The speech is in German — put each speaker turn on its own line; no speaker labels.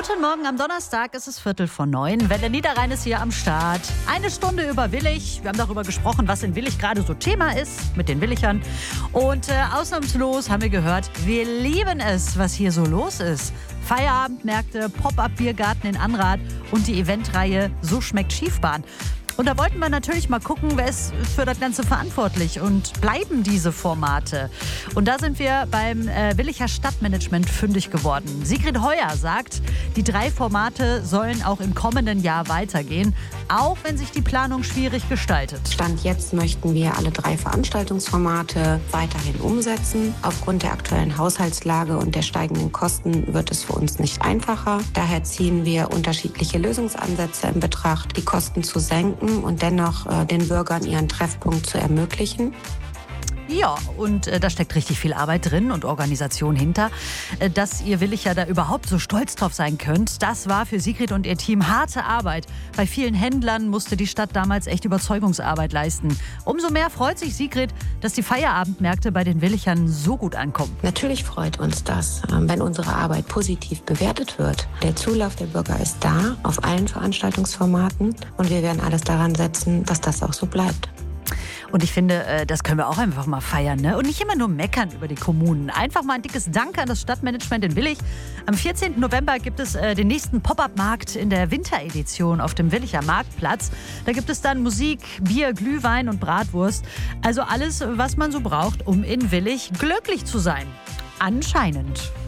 Guten Morgen am Donnerstag, es ist 8:45. Welle Niederrhein ist hier am Start. Eine Stunde über Willich. Wir haben darüber gesprochen, was in Willich gerade so Thema ist mit den Willichern. Und ausnahmslos haben wir gehört, wir lieben es, was hier so los ist. Feierabendmärkte, Pop-up-Biergarten in Anrath und die Eventreihe So schmeckt Schiefbahn. Und da wollten wir natürlich mal gucken, wer ist für das Ganze verantwortlich und bleiben diese Formate. Und da sind wir beim Willicher Stadtmanagement fündig geworden. Sigrid Heuer sagt, die 3 Formate sollen auch im kommenden Jahr weitergehen, auch wenn sich die Planung schwierig gestaltet.
Stand jetzt möchten wir alle 3 Veranstaltungsformate weiterhin umsetzen. Aufgrund der aktuellen Haushaltslage und der steigenden Kosten wird es für uns nicht einfacher. Daher ziehen wir unterschiedliche Lösungsansätze in Betracht, die Kosten zu senken und dennoch den Bürgern ihren Treffpunkt zu ermöglichen.
Ja, und da steckt richtig viel Arbeit drin und Organisation hinter. Dass ihr Willicher da überhaupt so stolz drauf sein könnt, das war für Sigrid und ihr Team harte Arbeit. Bei vielen Händlern musste die Stadt damals echt Überzeugungsarbeit leisten. Umso mehr freut sich Sigrid, dass die Feierabendmärkte bei den Willichern so gut ankommen.
Natürlich freut uns das, wenn unsere Arbeit positiv bewertet wird. Der Zulauf der Bürger ist da auf allen Veranstaltungsformaten und wir werden alles daran setzen, dass das auch so bleibt.
Und ich finde, das können wir auch einfach mal feiern, ne? Und nicht immer nur meckern über die Kommunen. Einfach mal ein dickes Danke an das Stadtmanagement in Willich. Am 14. November gibt es den nächsten Pop-up-Markt in der Winteredition auf dem Willicher Marktplatz. Da gibt es dann Musik, Bier, Glühwein und Bratwurst. Also alles, was man so braucht, um in Willich glücklich zu sein. Anscheinend.